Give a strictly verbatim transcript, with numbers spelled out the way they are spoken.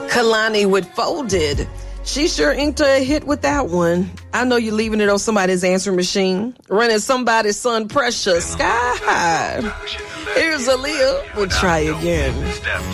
Kalani with Folded. She sure inked a hit with that one. I know you're leaving it on somebody's answering machine, running somebody's Sun Pressure sky high. Here's Aaliyah. We'll try again.